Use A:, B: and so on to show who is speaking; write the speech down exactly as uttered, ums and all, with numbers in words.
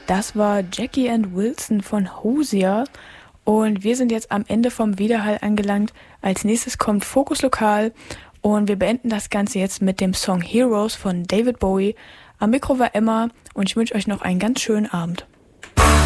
A: Das war Jackie and Wilson von Hozier. Und wir sind jetzt am Ende vom Widerhall angelangt. Als nächstes kommt Fokus Lokal. Und wir beenden das Ganze jetzt mit dem Song Heroes von David Bowie. Am Mikro war Emma und ich wünsche euch noch einen ganz schönen Abend.